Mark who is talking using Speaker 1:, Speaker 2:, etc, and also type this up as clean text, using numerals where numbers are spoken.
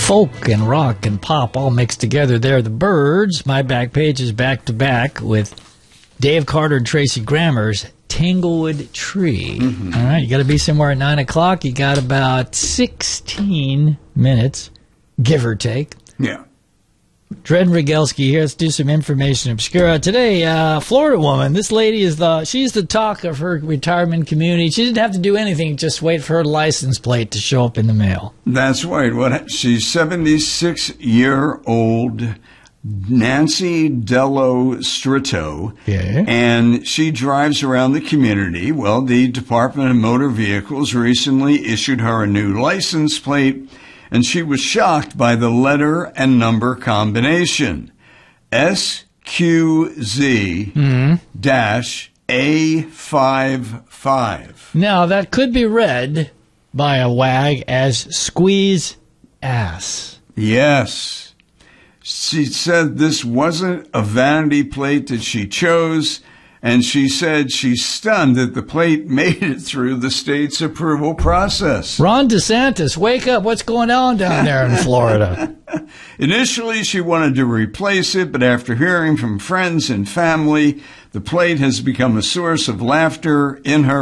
Speaker 1: folk and rock and pop all mixed together there. The Byrds. My back page is back to back with Dave Carter and Tracy Grammer's Tanglewood Tree. Mm-hmm. All right, you got to be somewhere at 9 o'clock. You got about 16 minutes, give or take.
Speaker 2: Yeah.
Speaker 1: Dred Rogelski here. Let's do some information obscura. Today, Florida woman. This lady she's the talk of her retirement community. She didn't have to do anything, just wait for her license plate to show up in the mail.
Speaker 2: That's right. She's 76-year-old Nancy Dello Stritto,
Speaker 1: yeah.
Speaker 2: And she drives around the community. Well, the Department of Motor Vehicles recently issued her a new license plate, and she was shocked by the letter and number combination. SQZ-A55.
Speaker 1: Now, that could be read by a wag as squeeze ass.
Speaker 2: Yes. She said this wasn't a vanity plate that she chose, and she said she's stunned that the plate made it through the state's approval process.
Speaker 1: Ron DeSantis, wake up. What's going on down there in Florida?
Speaker 2: Initially, she wanted to replace it, but after hearing from friends and family, the plate has become a source of laughter in her